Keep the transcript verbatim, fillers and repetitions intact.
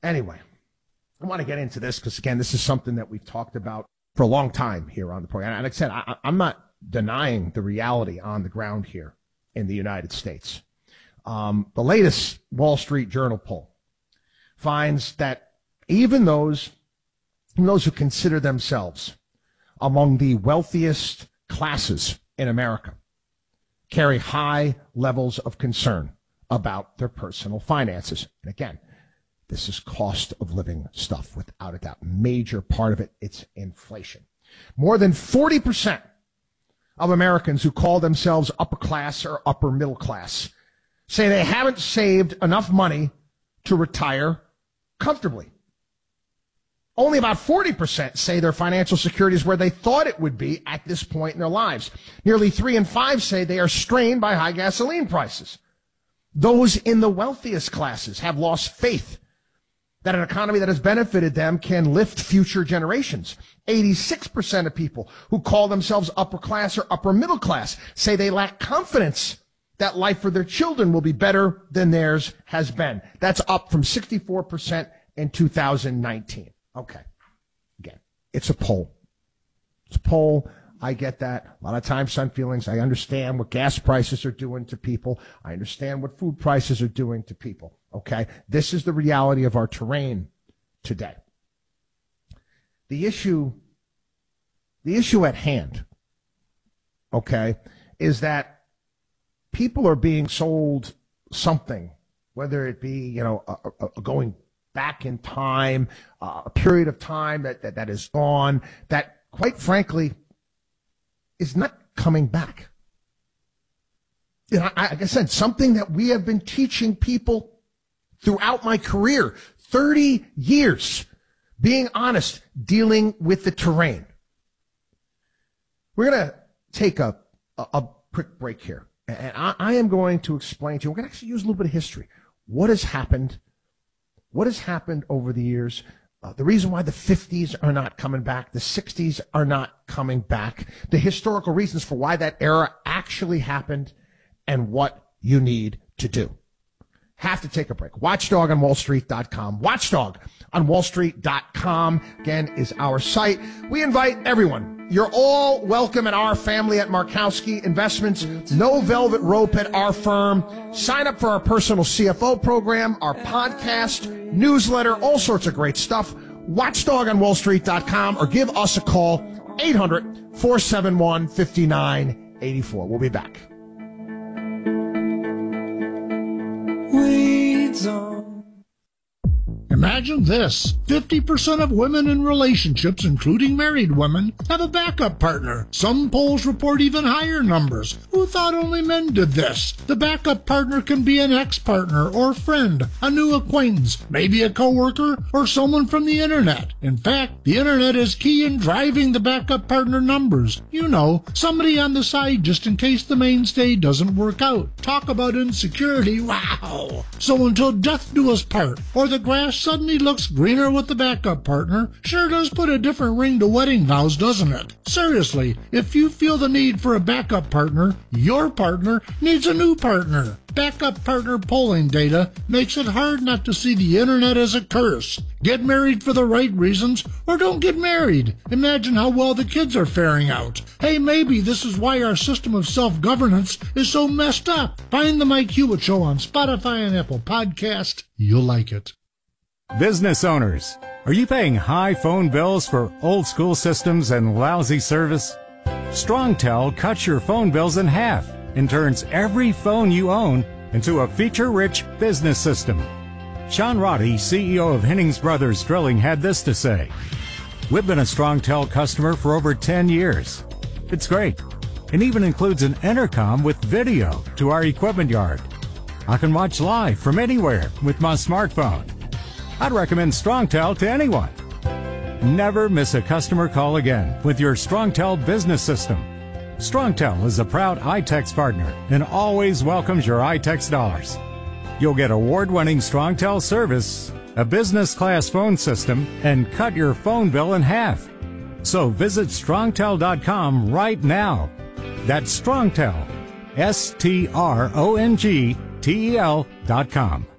Anyway, I want to get into this because, again, this is something that we've talked about for a long time here on the program. And like I said, I, I'm not denying the reality on the ground here in the United States. Um, the latest Wall Street Journal poll finds that even those, even those who consider themselves among the wealthiest classes in America carry high levels of concern about their personal finances. And again, this is cost of living stuff, without a doubt. Major part of it, it's inflation. More than forty percent of Americans who call themselves upper class or upper middle class say they haven't saved enough money to retire comfortably. Only about forty percent say their financial security is where they thought it would be at this point in their lives. Nearly three in five say they are strained by high gasoline prices. Those in the wealthiest classes have lost faith that an economy that has benefited them can lift future generations. eighty-six percent of people who call themselves upper class or upper middle class say they lack confidence that life for their children will be better than theirs has been. That's up from sixty-four percent in two thousand nineteen. Okay. Again, it's a poll. It's a poll. I get that. A lot of times, some feelings. I understand what gas prices are doing to people. I understand what food prices are doing to people. Okay? This is the reality of our terrain today. The issue, the issue at hand, okay, is that people are being sold something, whether it be, you know, a, a, a going back in time, uh, a period of time that, that, that is gone, that, quite frankly, is not coming back. You know, I, like I said, something that we have been teaching people throughout my career, thirty years, being honest, dealing with the terrain. We're going to take a, a, a quick break here, and I, I am going to explain to you, we're going to actually use a little bit of history. What has happened? What has happened over the years? Uh, the reason why the fifties are not coming back, the sixties are not coming back, the historical reasons for why that era actually happened, and what you need to do. Have to take a break. Watchdog on Wall Street dot com. Watchdog on Wall Street dot com, again, is our site. We invite everyone. You're all welcome in our family at Markowski Investments. No velvet rope at our firm. Sign up for our personal C F O program, our podcast, newsletter, all sorts of great stuff. Watchdog on Wall Street dot com, or give us a call, eight hundred, four seven one, five nine eight four. We'll be back. Weeds on. Imagine this. fifty percent of women in relationships, including married women, have a backup partner. Some polls report even higher numbers. Who thought only men did this? The backup partner can be an ex-partner or friend, a new acquaintance, maybe a coworker, or someone from the internet. In fact, the internet is key in driving the backup partner numbers. You know, somebody on the side just in case the mainstay doesn't work out. Talk about insecurity, wow! So until death do us part, or the grass suddenly looks greener with the backup partner, sure does put a different ring to wedding vows, doesn't it? Seriously, if you feel the need for a backup partner, your partner needs a new partner. Backup partner polling data makes it hard not to see the internet as a curse. Get married for the right reasons, or don't get married. Imagine how well the kids are faring out. Hey, maybe this is why our system of self-governance is so messed up. Find the Mike Hewitt Show on Spotify and Apple Podcast. You'll like it. Business owners, are you paying high phone bills for old school systems and lousy service? StrongTel cuts your phone bills in half and turns every phone you own into a feature-rich business system. Sean Roddy, C E O of Hennings Brothers Drilling, had this to say. We've been a StrongTel customer for over ten years. It's great. It even includes an intercom with video to our equipment yard. I can watch live from anywhere with my smartphone. I'd recommend StrongTel to anyone. Never miss a customer call again with your StrongTel business system. StrongTel is a proud iTex partner and always welcomes your iTex dollars. You'll get award-winning StrongTel service, a business-class phone system, and cut your phone bill in half. So visit strongtel dot com right now. That's StrongTel, S T R O N G T E L dot com.